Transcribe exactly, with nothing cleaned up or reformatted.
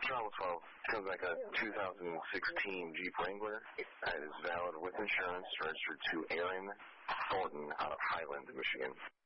Charles twelve. Comes like a two thousand sixteen Jeep Wrangler. That is valid with insurance, registered to Aaron Thornton out of Highland, Michigan.